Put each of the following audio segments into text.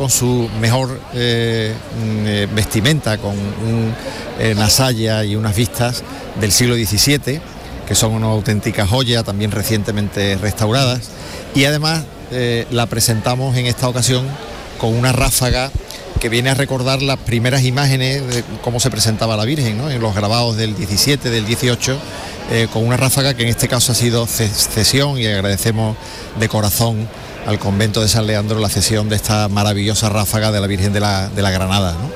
con su mejor vestimenta, con una saya y unas vistas del siglo XVII, que son una auténtica joya, también recientemente restauradas, y además la presentamos en esta ocasión con una ráfaga que viene a recordar las primeras imágenes de cómo se presentaba la Virgen, ¿no?, en los grabados del 17, del 18, con una ráfaga que en este caso ha sido cesión, y agradecemos de corazón al convento de San Leandro la cesión de esta maravillosa ráfaga de la Virgen de la Granada, ¿no?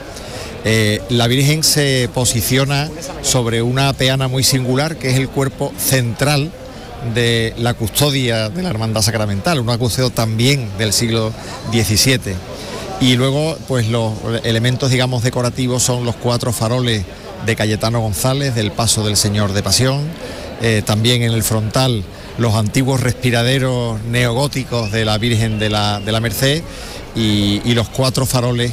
La Virgen se posiciona sobre una peana muy singular, que es el cuerpo central de la custodia de la Hermandad Sacramental, una custodia también del siglo XVII. Y luego, pues los elementos, digamos, decorativos son los 4 faroles de Cayetano González, del Paso del Señor de Pasión, también en el frontal los antiguos respiraderos neogóticos de la Virgen de la Merced, y los 4 faroles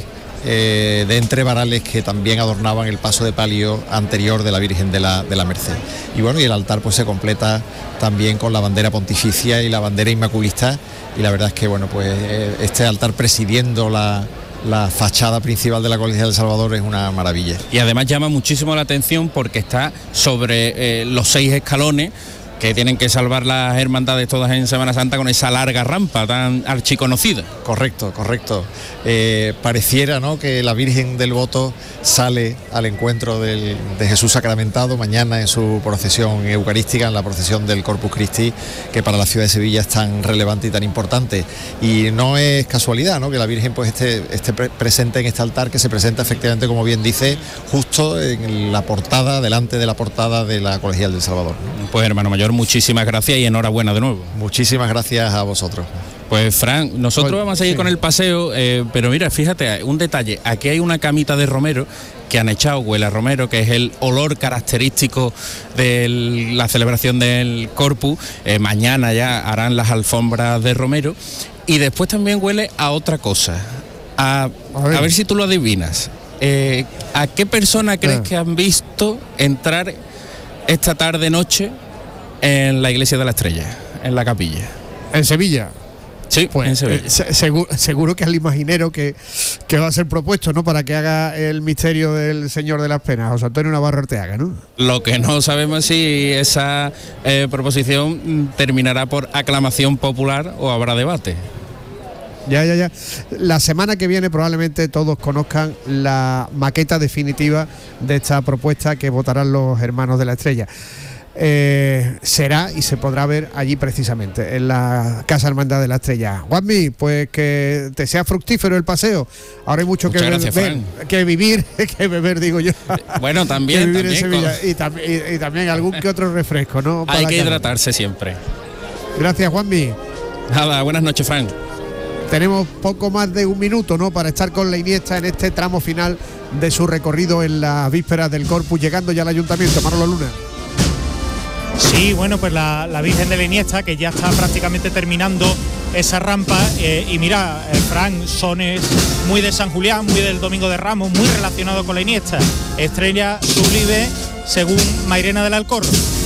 de entrevarales que también adornaban el paso de palio anterior de la Virgen de la Merced. Y bueno, y el altar pues se completa también con la bandera pontificia y la bandera inmaculista, y la verdad es que bueno, pues este altar presidiendo la fachada principal de la Colegial del Salvador es una maravilla. Y además llama muchísimo la atención porque está sobre los 6 escalones que tienen que salvar las hermandades todas en Semana Santa, con esa larga rampa tan archiconocida. Correcto. Pareciera, ¿no?, que la Virgen del Voto sale al encuentro de Jesús sacramentado mañana en su procesión eucarística, en la procesión del Corpus Christi, que para la ciudad de Sevilla es tan relevante y tan importante. Y no es casualidad, ¿no?, que la Virgen pues esté presente en este altar, que se presenta efectivamente, como bien dice, justo en la portada, delante de la portada de la Colegial del Salvador, ¿no? Pues hermano mayor, muchísimas gracias y enhorabuena de nuevo. Muchísimas gracias a vosotros. Pues Fran, nosotros vamos a seguir con el paseo, pero mira, fíjate, un detalle, aquí hay una camita de romero que han echado, huele a romero, que es el olor característico de la celebración del Corpus. Mañana ya harán las alfombras de romero, y después también huele a otra cosa, a ver si tú lo adivinas. ¿A qué persona crees que han visto entrar esta tarde-noche en la iglesia de la Estrella, en la capilla? ¿En Sevilla? Sí, pues en Sevilla. Seguro que es el imaginero que va a ser propuesto, ¿no?, para que haga el misterio del Señor de las Penas, José Antonio Navarro Arteaga, ¿no? Lo que no sabemos es si esa proposición terminará por aclamación popular o habrá debate. Ya. La semana que viene probablemente todos conozcan la maqueta definitiva de esta propuesta que votarán los hermanos de la Estrella. Será y se podrá ver allí precisamente en la Casa Hermandad de la Estrella. Juanmi, pues que te sea fructífero el paseo. Ahora hay mucho que vivir, que beber, digo yo. Bueno, también, en Sevilla, y también algún que otro refresco, ¿no? Hay que hidratarse siempre. Gracias, Juanmi. Nada, buenas noches, Frank. Tenemos poco más de un minuto, ¿no?, para estar con la Iniesta en este tramo final de su recorrido en las vísperas del Corpus, llegando ya al Ayuntamiento. Manolo Luna. Sí, bueno, pues la Virgen de la Iniesta, que ya está prácticamente terminando esa rampa, y mira, Fran, sones muy de San Julián, muy del Domingo de Ramos, muy relacionado con la Iniesta. Estrella sublime según Mairena del Alcorro.